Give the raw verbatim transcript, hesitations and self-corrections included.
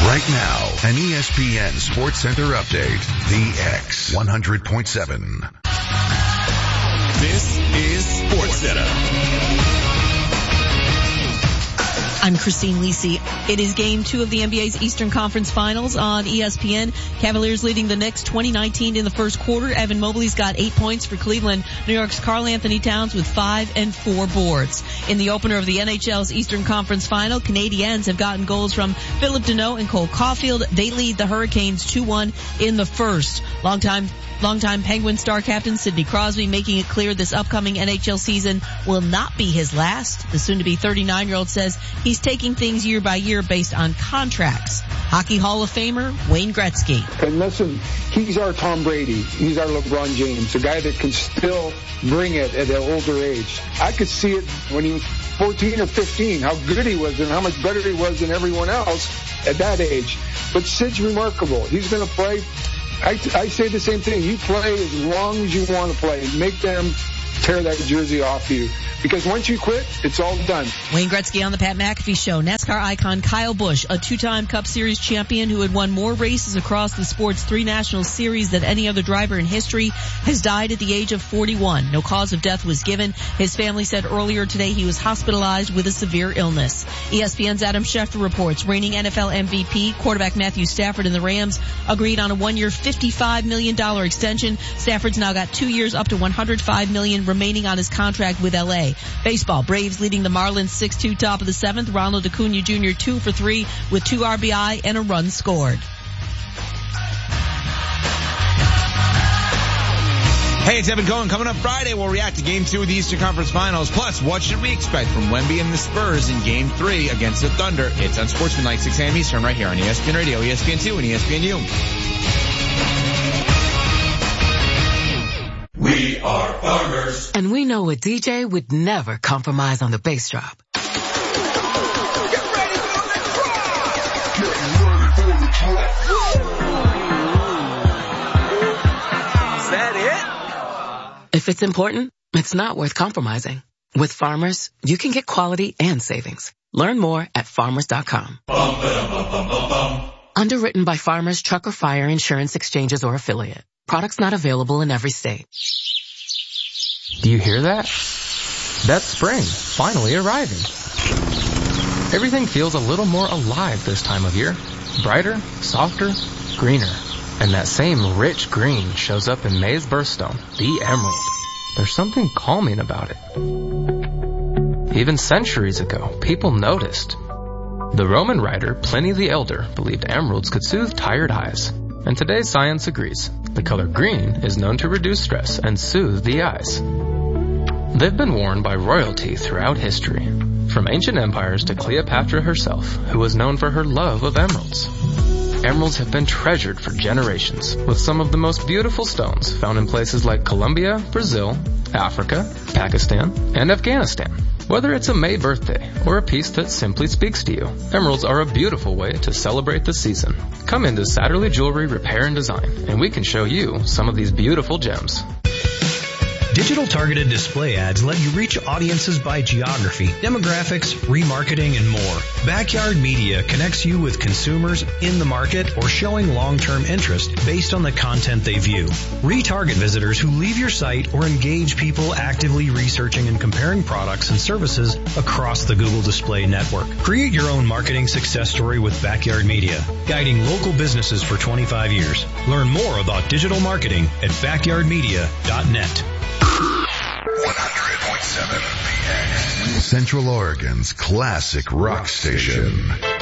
Right now, an E S P N Sports Center update. The X one hundred point seven. This is Sports Center. I'm Christine Lisi. It is game two of the N B A's Eastern Conference Finals on E S P N. Cavaliers leading the Knicks twenty nineteen in the first quarter. Evan Mobley's got eight points for Cleveland. New York's Karl Anthony Towns with five and four boards. In the opener of the N H L's Eastern Conference Final, Canadiens have gotten goals from Philip Deneau and Cole Caulfield. They lead the Hurricanes two one in the first. Longtime Longtime Penguin star captain Sidney Crosby making it clear this upcoming N H L season will not be his last. The soon-to-be thirty-nine-year-old says he's taking things year by year based on contracts. Hockey Hall of Famer Wayne Gretzky. And listen, he's our Tom Brady. He's our LeBron James, a guy that can still bring it at an older age. I could see it when he was fourteen or fifteen, how good he was and how much better he was than everyone else at that age. But Sid's remarkable. He's going to play. I, I say the same thing. You play as long as you want to play. Make them tear that jersey off you. Because once you quit, it's all done. Wayne Gretzky on the Pat McAfee Show. NASCAR icon Kyle Busch, a two-time Cup Series champion who had won more races across the sport's three national series than any other driver in history, has died at the age of forty-one. No cause of death was given. His family said earlier today he was hospitalized with a severe illness. E S P N's Adam Schefter reports reigning N F L M V P quarterback Matthew Stafford and the Rams agreed on a one-year fifty-five million dollars extension. Stafford's now got two years up to one hundred five million dollars remaining on his contract with L A. Baseball, Braves leading the Marlins six two top of the seventh. Ronald Acuna Junior two for three with two R B I and a run scored. Hey, it's Evan Cohen. Coming up Friday, we'll react to Game two of the Eastern Conference Finals. Plus, what should we expect from Wemby and the Spurs in Game three against the Thunder? It's on Sportsmanlike, six a.m. Eastern, right here on E S P N Radio, E S P N two, and E S P N U. We are farmers. And we know a D J would never compromise on the bass drop. Get ready for the drop! Get ready for the drop! Is that it? If it's important, it's not worth compromising. With Farmers, you can get quality and savings. Learn more at farmers dot com. Bum, ba-dum, bum, bum, bum, bum. Underwritten by Farmers Truck or Fire Insurance Exchanges or Affiliate. Products not available in every state. Do you hear that? That's spring, finally arriving. Everything feels a little more alive this time of year. Brighter, softer, greener. And that same rich green shows up in May's birthstone, the emerald. There's something calming about it. Even centuries ago, people noticed. The Roman writer Pliny the Elder believed emeralds could soothe tired eyes. And today's science agrees. The color green is known to reduce stress and soothe the eyes. They've been worn by royalty throughout history, from ancient empires to Cleopatra herself, who was known for her love of emeralds. Emeralds have been treasured for generations, with some of the most beautiful stones found in places like Colombia, Brazil, Africa, Pakistan, and Afghanistan. Whether it's a May birthday or a piece that simply speaks to you, emeralds are a beautiful way to celebrate the season. Come into Satterley Jewelry Repair and Design, and we can show you some of these beautiful gems. Digital targeted display ads let you reach audiences by geography, demographics, remarketing, and more. Backyard Media connects you with consumers in the market or showing long-term interest based on the content they view. Retarget visitors who leave your site or engage people actively researching and comparing products and services across the Google Display Network. Create your own marketing success story with Backyard Media, guiding local businesses for twenty-five years. Learn more about digital marketing at backyard media dot net. one hundred point seven The X. Central Oregon's classic rock station.